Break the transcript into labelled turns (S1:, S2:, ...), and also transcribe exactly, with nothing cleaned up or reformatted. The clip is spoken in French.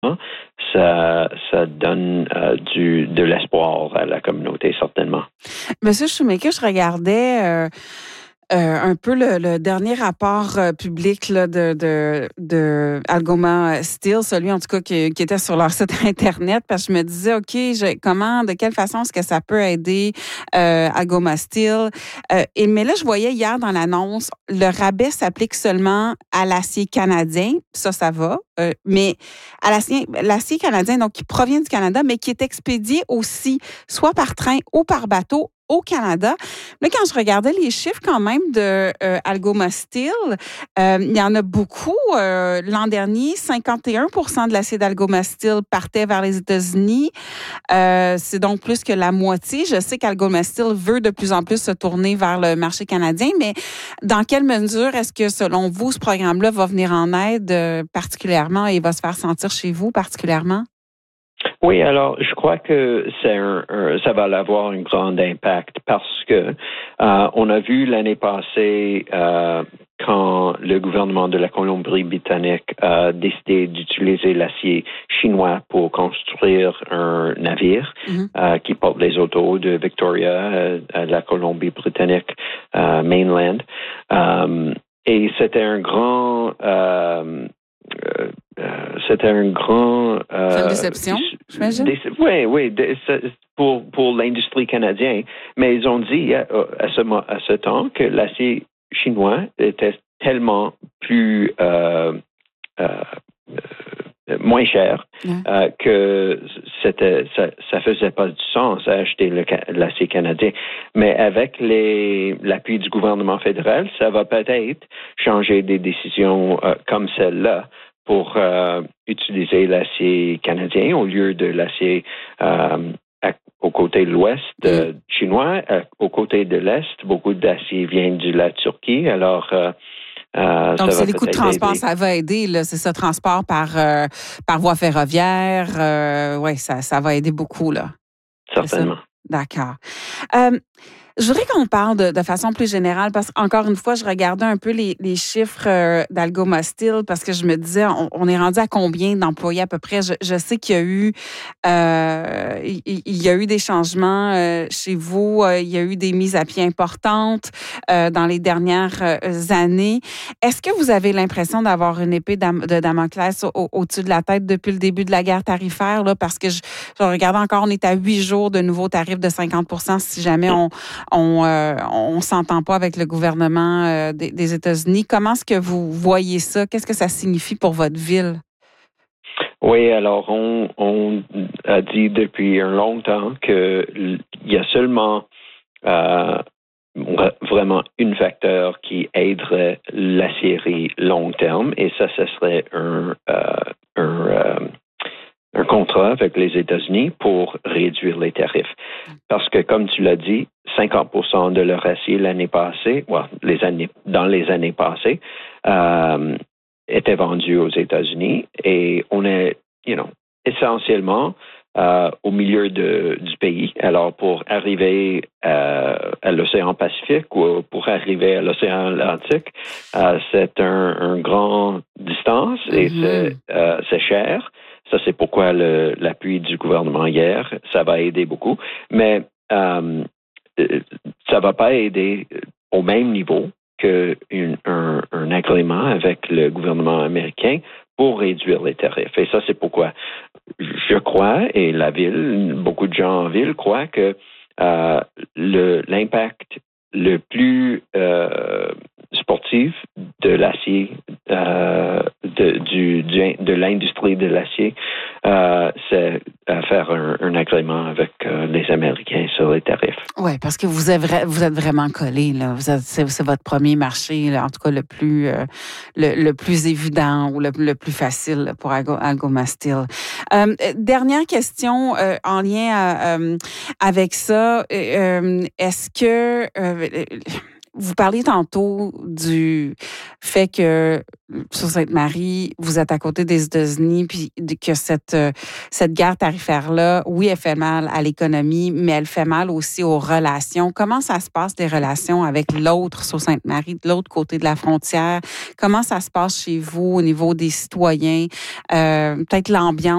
S1: ça, ça donne euh, du, de l'espoir à la communauté, certainement.
S2: Monsieur Shoemaker, je regardais euh, euh, un peu le, le dernier rapport euh, public là, de, de, de Algoma Steel, celui en tout cas qui, qui était sur leur site Internet, parce que je me disais, OK, je, comment, de quelle façon est-ce que ça peut aider euh, Algoma Steel? Euh, et, mais là, je voyais hier dans l'annonce, le rabais s'applique seulement à l'acier canadien. Ça, ça va. Euh, mais à l'acier, l'acier canadien, donc qui provient du Canada, mais qui est expédié aussi, soit par train ou par bateau, au Canada. Là, quand je regardais les chiffres quand même de euh, Algoma Steel, euh, il y en a beaucoup. Euh, l'an dernier, cinquante et un pour cent de l'acier d'Algoma Steel partait vers les États-Unis. Euh, c'est donc plus que la moitié. Je sais qu'Algoma Steel veut de plus en plus se tourner vers le marché canadien, mais dans quelle mesure est-ce que, selon vous, ce programme-là va venir en aide euh, particulièrement et va se faire sentir chez vous particulièrement?
S1: Oui, alors je crois que c'est un, un, ça va avoir un grand impact parce que euh, on a vu l'année passée euh, quand le gouvernement de la Colombie-Britannique a décidé d'utiliser l'acier chinois pour construire un navire mm-hmm. euh, qui porte les autos de Victoria euh, à la Colombie-Britannique euh, mainland. Euh, et c'était un grand euh, euh, c'était un grand... Euh,
S2: c'est une déception, j'imagine?
S1: Dé- oui, oui, dé- pour, pour l'industrie canadienne. Mais ils ont dit à, à, ce, à ce temps que l'acier chinois était tellement plus... Euh, euh, euh, moins cher yeah. euh, que c'était ça, ça faisait pas du sens à acheter le, l'acier canadien. Mais avec les, l'appui du gouvernement fédéral, ça va peut-être changer des décisions euh, comme celle-là pour euh, utiliser l'acier canadien au lieu de l'acier euh, à, au côté de l'ouest euh, chinois. À, au côté de l'est, beaucoup d'acier vient de la Turquie. Alors, euh,
S2: euh, donc, c'est les coûts de transport, aider. Ça va aider. Là, c'est ça, transport par, euh, par voie ferroviaire. Euh, oui, ça, ça va aider beaucoup. Là.
S1: Certainement.
S2: D'accord. Euh, Je voudrais qu'on parle de, de façon plus générale parce qu'encore une fois, je regardais un peu les, les chiffres euh, d'Algoma Steel parce que je me disais, on, on est rendu à combien d'employés à peu près? Je, je sais qu'il y a eu, euh, il, il y a eu des changements euh, chez vous, euh, il y a eu des mises à pied importantes euh, dans les dernières euh, années. Est-ce que vous avez l'impression d'avoir une épée de Damoclès au, au-dessus de la tête depuis le début de la guerre tarifaire? Là, parce que je, je regarde encore, on est à huit jours de nouveaux tarifs de cinquante pour cent si jamais on on euh, on s'entend pas avec le gouvernement euh, des, des États-Unis. Comment est-ce que vous voyez ça? Qu'est-ce que ça signifie pour votre ville?
S1: Oui, alors on, on a dit depuis un long temps qu'il y a seulement euh, vraiment un facteur qui aiderait l'acierie long terme, et ça, ce serait un, euh, un euh, un contrat avec les États-Unis pour réduire les tarifs. Parce que, comme tu l'as dit, cinquante pour cent de leur acier l'année passée, well, les années, dans les années passées, euh, était vendu aux États-Unis, et on est, you know, essentiellement euh, au milieu de, du pays. Alors, pour arriver euh, à l'océan Pacifique ou pour arriver à l'océan Atlantique, euh, c'est un, un grand distance et mm-hmm. c'est, euh, c'est cher. Ça, c'est pourquoi le, l'appui du gouvernement hier, ça va aider beaucoup. Mais euh, ça ne va pas aider au même niveau qu'un un, un agrément avec le gouvernement américain pour réduire les tarifs. Et ça, c'est pourquoi je crois, et la ville, beaucoup de gens en ville croient que euh, le, l'impact le plus euh, sportif de l'acier, euh, de, du, du, de l'industrie de l'acier, euh, c'est à faire un, un agrément avec euh, les Américains sur les tarifs.
S2: Oui, parce que vous êtes, vous êtes vraiment collés, là. Vous êtes, c'est, c'est votre premier marché, là, en tout cas le plus, euh, le, le plus évident ou le, le plus facile là, pour Algoma Steel. Euh, dernière question euh, en lien à, euh, avec ça. Euh, est-ce que... Euh, vous parliez tantôt du fait que sur Sainte-Marie, vous êtes à côté des États-Unis, puis que cette, cette guerre tarifaire-là, oui, elle fait mal à l'économie, mais elle fait mal aussi aux relations. Comment ça se passe, les relations avec l'autre sur Sainte-Marie, de l'autre côté de la frontière? Comment ça se passe chez vous au niveau des citoyens? Euh, peut-être l'ambiance